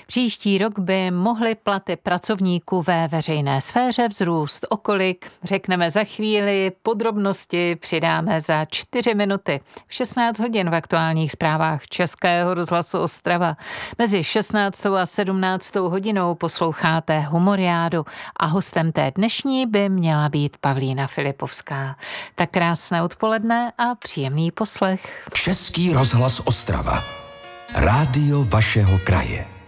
Příští rok by mohly platy pracovníků ve veřejné sféře vzrůst o kolik, řekneme za chvíli, podrobnosti přidáme za 4 minuty. V 16 hodin v aktuálních zprávách Českého rozhlasu Ostrava. Mezi 16. a 17. hodinou posloucháte Humoriádu a hostem té dnešní by měla být Pavlína Filipovská. Tak krásné odpoledne a příjemný poslech. Český rozhlas Ostrava. Rádio vašeho kraje.